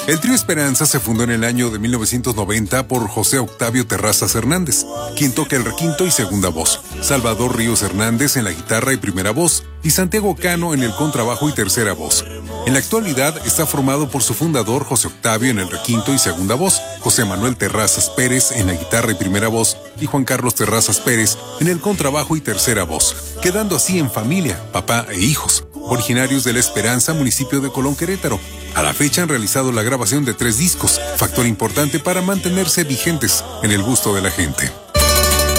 El trío Esperanza se fundó en el año de 1990 por José Octavio Terrazas Hernández, quien toca el requinto y segunda voz, Salvador Ríos Hernández en la guitarra y primera voz, y Santiago Cano en el contrabajo y tercera voz. En la actualidad está formado por su fundador José Octavio en el requinto y segunda voz, José Manuel Terrazas Pérez en la guitarra y primera voz y Juan Carlos Terrazas Pérez en el contrabajo y tercera voz, quedando así en familia, papá e hijos, originarios de La Esperanza, municipio de Colón, Querétaro. A la fecha han realizado la grabación de 3 discos, factor importante para mantenerse vigentes en el gusto de la gente.